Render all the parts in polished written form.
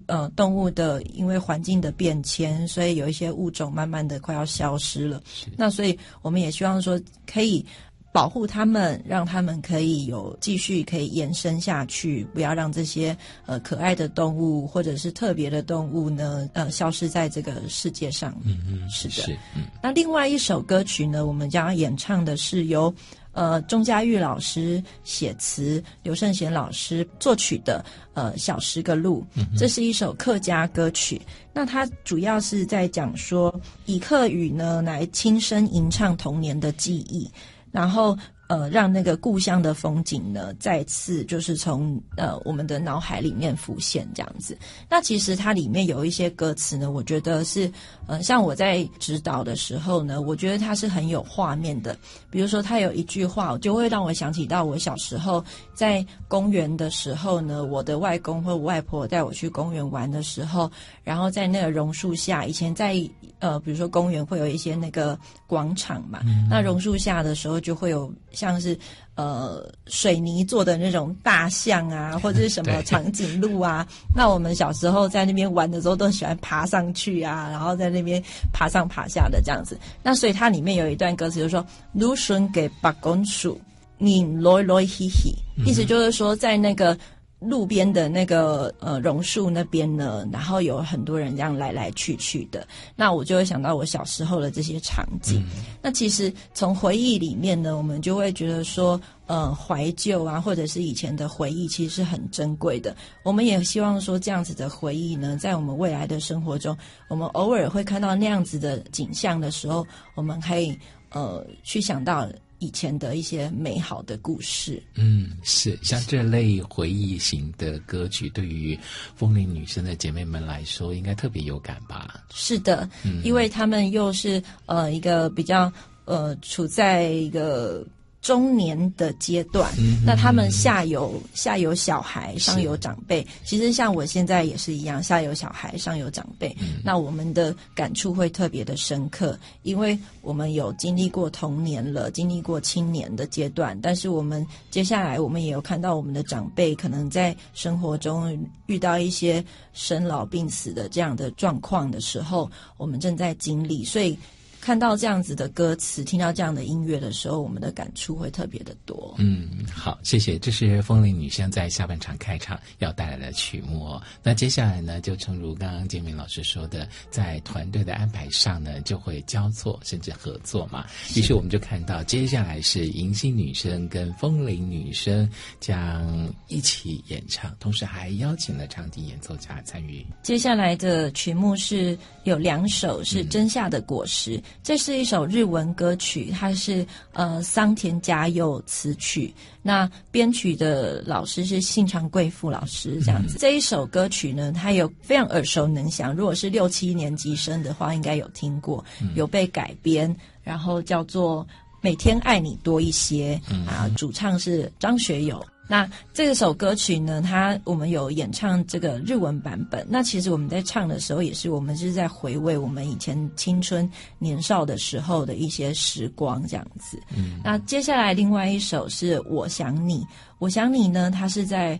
动物的因为环境的变迁，所以有一些物种慢慢的快要消失了。那所以我们也希望说可以保护他们，让他们可以有继续可以延伸下去，不要让这些可爱的动物或者是特别的动物呢消失在这个世界上。是的。是。那另外一首歌曲呢，我们将要演唱的是由钟嘉玉老师写词，刘圣贤老师作曲的小十个路。这是一首客家歌曲。那它主要是在讲说以客语呢来轻声吟唱童年的记忆，然后让那个故乡的风景呢再次就是从我们的脑海里面浮现这样子。那其实它里面有一些歌词呢，我觉得是像我在指导的时候呢，我觉得它是很有画面的。比如说它有一句话就会让我想起到我小时候在公园的时候呢，我的外公或外婆带我去公园玩的时候，然后在那个榕树下，以前在比如说公园会有一些那个广场嘛，那榕树下的时候就会有像是水泥做的那种大象啊，或者是什么长颈鹿啊。那我们小时候在那边玩的时候都喜欢爬上去啊，然后在那边爬上爬下的这样子。那所以它里面有一段歌词就是说芦笋给白公树你来来嘻嘻，意思就是说在那个路边的那个榕树那边呢，然后有很多人这样来来去去的，那我就会想到我小时候的这些场景。那其实从回忆里面呢，我们就会觉得说怀旧啊，或者是以前的回忆其实是很珍贵的。我们也希望说这样子的回忆呢，在我们未来的生活中，我们偶尔会看到那样子的景象的时候，我们可以去想到以前的一些美好的故事。 是像这类回忆型的歌曲，对于风铃女生的姐妹们来说应该特别有感吧？ 是的，因为她们又是一个比较处在一个中年的阶段，那他们下有小孩，上有长辈。其实像我现在也是一样，下有小孩，上有长辈。那我们的感触会特别的深刻，因为我们有经历过童年了，经历过青年的阶段，但是我们接下来我们也有看到我们的长辈可能在生活中遇到一些生老病死的这样的状况的时候，我们正在经历，所以看到这样子的歌词，听到这样的音乐的时候，我们的感触会特别的多。 好，谢谢。这是风铃女生在下半场开场要带来的曲目哦。那接下来呢，就正如刚刚建明老师说的，在团队的安排上呢，就会交错甚至合作嘛。于是我们就看到，接下来是迎新女生跟风铃女生将一起演唱，同时还邀请了长笛演奏家参与。 接下来的曲目是有2首，是真夏的果实。这是一首日文歌曲，它是桑田佳佑词曲，那编曲的老师是信长贵妇老师这样子。这一首歌曲呢，它有非常耳熟能详，如果是6、7年级生的话应该有听过，有被改编，然后叫做每天爱你多一些主唱是张学友。那这首歌曲呢，我们有演唱这个日文版本。那其实我们在唱的时候，也是我们是在回味我们以前青春年少的时候的一些时光这样子。那接下来另外一首是我想你。我想你呢，它是在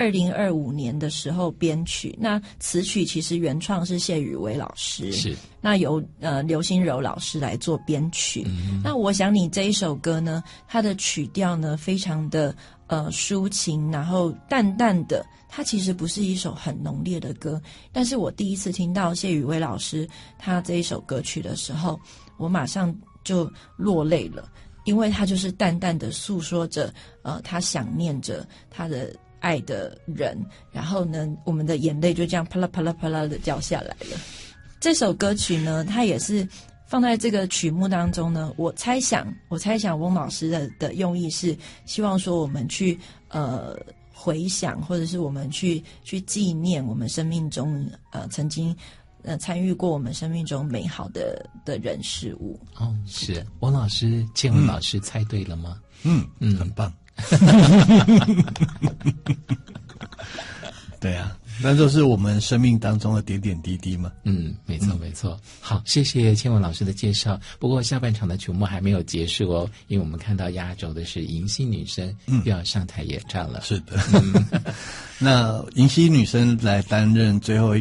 2025年的时候编曲，那词曲其实原创是谢宇威老师，是那由刘心柔老师来做编曲。那我想你这一首歌呢，它的曲调呢非常的抒情，然后淡淡的，它其实不是一首很浓烈的歌，但是我第一次听到谢宇威老师他这一首歌曲的时候，我马上就落泪了，因为他就是淡淡的诉说着他想念着他的爱的人，然后呢我们的眼泪就这样啪啦啪啦啪啦的掉下来了。这首歌曲呢，它也是放在这个曲目当中呢，我猜想翁老师的用意是希望说我们去回想，或者是我们去纪念我们生命中曾经参与过我们生命中美好的人事物。 是翁老师、建文老师猜对了吗？ 很棒。对啊，那就是我们生命当中的点点滴滴嘛。 没错没错。好，谢谢千文老师的介绍。不过下半场的曲目还没有结束哦，因为我们看到压轴的是迎新女生又要上台演唱了。 是的。那迎新女生来担任最后